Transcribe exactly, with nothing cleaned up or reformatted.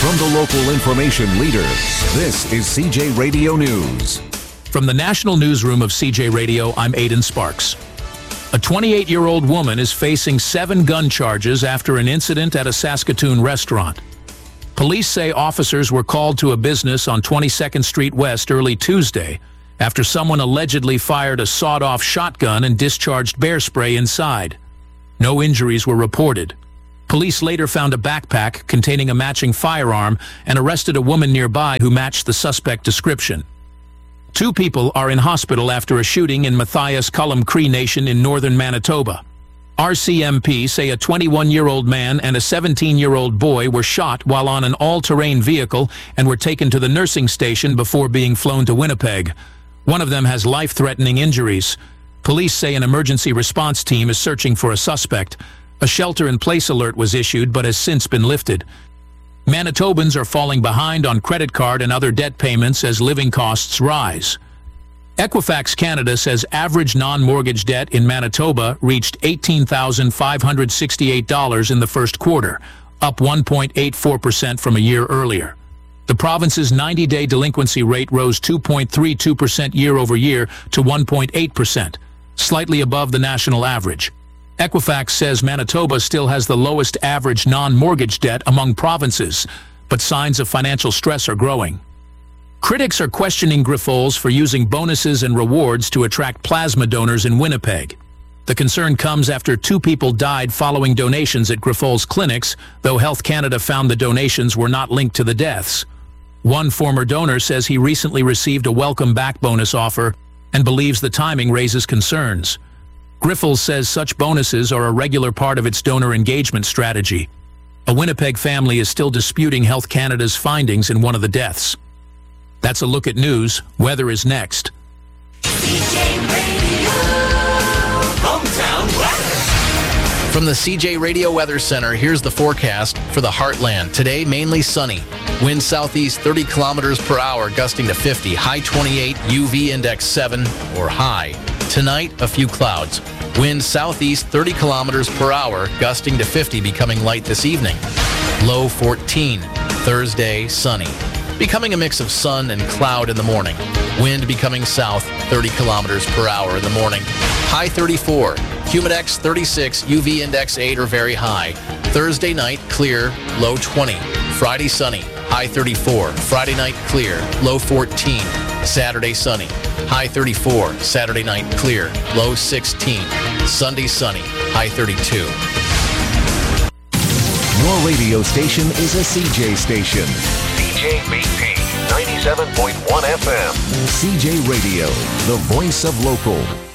From the local information leader, this is C J Radio News. From the National Newsroom of C J Radio, I'm Aidan Sparks. A twenty-eight-year-old woman is facing seven gun charges after an incident at a Saskatoon restaurant. Police say officers were called to a business on twenty-second Street West early Tuesday after someone allegedly fired a sawed-off shotgun and discharged bear spray inside. No injuries were reported. Police later found a backpack containing a matching firearm and arrested a woman nearby who matched the suspect description. Two people are in hospital after a shooting in Matthias Cullum Cree Nation in northern Manitoba. R C M P say a twenty-one-year-old man and a seventeen-year-old boy were shot while on an all-terrain vehicle and were taken to the nursing station before being flown to Winnipeg. One of them has life-threatening injuries. Police say an emergency response team is searching for a suspect. A shelter-in-place alert was issued but has since been lifted. Manitobans are falling behind on credit card and other debt payments as living costs rise. Equifax Canada says average non-mortgage debt in Manitoba reached eighteen thousand five hundred sixty-eight dollars in the first quarter, up one point eight four percent from a year earlier. The province's ninety-day delinquency rate rose two point three two percent year over year to one point eight percent, slightly above the national average. Equifax says Manitoba still has the lowest average non-mortgage debt among provinces, but signs of financial stress are growing. Critics are questioning Grifols for using bonuses and rewards to attract plasma donors in Winnipeg. The concern comes after two people died following donations at Grifols clinics, though Health Canada found the donations were not linked to the deaths. One former donor says he recently received a welcome back bonus offer and believes the timing raises concerns. Grifols says such bonuses are a regular part of its donor engagement strategy. A Winnipeg family is still disputing Health Canada's findings in one of the deaths. That's a look at news. Weather is next. C J Radio Hometown Weather. From the C J Radio Weather Center, here's the forecast for the Heartland. Today, mainly sunny. Wind southeast thirty kilometers per hour, gusting to fifty. High twenty-eight, U V index seven or high. Tonight, a few clouds. Wind southeast thirty kilometers per hour, gusting to fifty, becoming light this evening. Low fourteen. Thursday, sunny. Becoming a mix of sun and cloud in the morning. Wind becoming south thirty kilometers per hour in the morning. High thirty-four. Humidex thirty-six, U V index eight or very high. Thursday night, clear, low twenty. Friday, sunny. High thirty-four. Friday night, clear, low fourteen. Saturday, sunny. High thirty-four. Saturday night, clear, low sixteen. Sunday, sunny. High thirty-two. Your radio station is a C J station. C J B P ninety-seven point one F M. C J Radio, the voice of local.